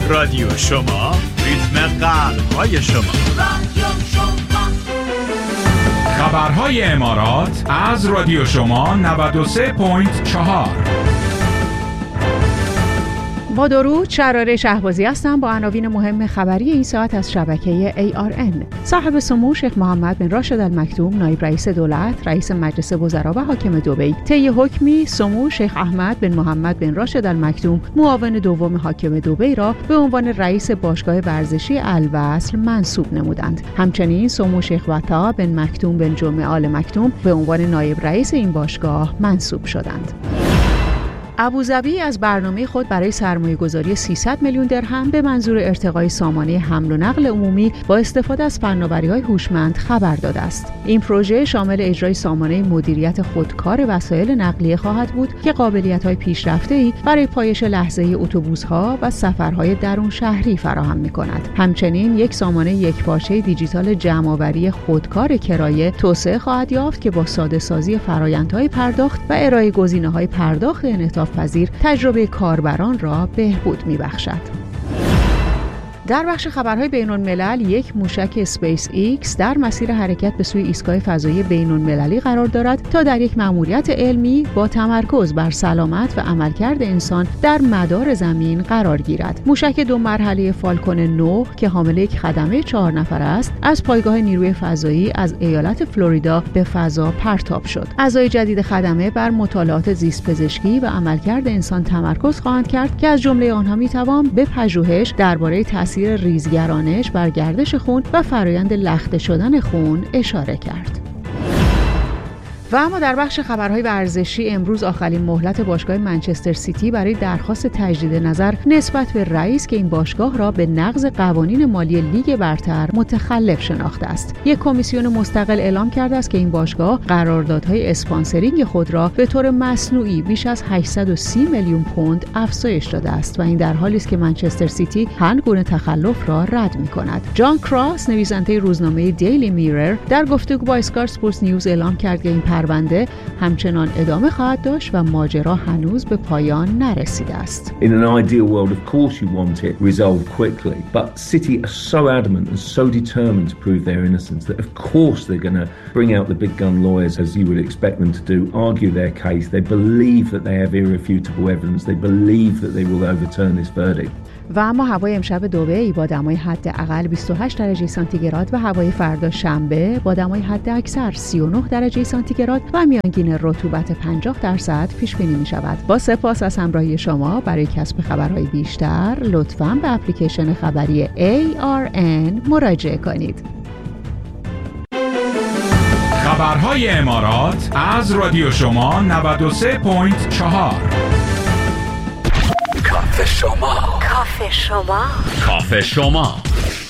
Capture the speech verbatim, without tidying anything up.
رادیو شما، ریتم قلب‌های شما. رادیو شما. خبرهای امارات از رادیو شما نود و سه ممیز چهار. با درود، شراره شهبازی هستم با عناوین مهم خبری این ساعت از شبکه ای آر ان. صاحب سمو شیخ محمد بن راشد المکتوم، نایب رئیس دولت، رئیس مجلس وزرا و حاکم دبی، طی حکمی سمو شیخ احمد بن محمد بن راشد المکتوم، معاون دوم حاکم دبی را به عنوان رئیس باشگاه ورزشی الوصل منصوب نمودند. همچنین سمو شیخ وطا بن مکتوم بن جمعه آل مکتوم به عنوان نایب رئیس این باشگاه منصوب شدند. ابوظبی از برنامه خود برای سرمایه‌گذاری سیصد میلیون درهم به منظور ارتقای سامانه حمل و نقل عمومی با استفاده از فناوری‌های هوشمند خبر داده است. این پروژه شامل اجرای سامانه مدیریت خودکار وسایل نقلیه خواهد بود که قابلیت‌های پیشرفته‌ای برای پایش لحظه‌ای اتوبوس‌ها و سفرهای درون شهری فراهم می‌کند. همچنین یک سامانه یکپارچه دیجیتال جمع‌آوری خودکار کرایه توسعه خواهد یافت که با ساده‌سازی فرآیندهای پرداخت و ارائه گزینه‌های پرداخت انعطاف پذیر تجربه کاربران را بهبود می‌بخشد. در بخش خبرهای بین‌الملل، یک موشک اسپیس ایکس در مسیر حرکت به سوی ایستگاه فضایی بین‌المللی قرار دارد تا در یک مأموریت علمی با تمرکز بر سلامت و عملکرد انسان در مدار زمین قرار گیرد. موشک دو مرحله فالکون نه که حامل یک خدمه چهار نفره است، از پایگاه نیروی فضایی از ایالت فلوریدا به فضا پرتاب شد. اعضای جدید خدمه بر مطالعات زیست‌پزشکی و عملکرد انسان تمرکز خواهند کرد که از جمله آنها می‌توان به پژوهش درباره تاثیر ریزگرانش بر گردش خون و فرایند لخته شدن خون اشاره کرد. و اما در بخش خبرهای ورزشی، امروز آخرین مهلت باشگاه منچستر سیتی برای درخواست تجدید نظر نسبت به رئیس که این باشگاه را به نقض قوانین مالی لیگ برتر متخلف شناخته است. یک کمیسیون مستقل اعلام کرده است که این باشگاه قراردادهای اسپانسرینگ خود را به طور مصنوعی بیش از هشتصد و سی میلیون پوند افزایش داده است و این در حالی است که منچستر سیتی هر گونه تخلف را رد می‌کند. جان کراس، نویسنده روزنامه دیلی میرر، در گفتگو با اسکای اسپورتس نیوز اعلام کرد که این پرونده همچنان ادامه خواهد داشت و ماجرا هنوز به پایان نرسیده است. In an ideal world, of course you want it resolved quickly, but City are so adamant and so determined to prove their innocence that of course they're going to bring out the big gun lawyers, as you would expect them to do, argue their case. They believe that they have irrefutable evidence. They believe that they will overturn this verdict. و اما هوای امشب دبی با دمای حداقل بیست و هشت درجه سانتیگراد و هوای فردا شنبه با دمای حداکثر سی و نه درجه سانتیگراد و میانگین رطوبت پنجاه درصد پیش بینی می شود. با سپاس از همراهی شما. برای کسب خبرهای بیشتر لطفاً به اپلیکیشن خبری ای آر ان مراجعه کنید. خبرهای امارات از رادیو شما نود و سه ممیز چهار. کافه شما. کافه شما. کافه شما.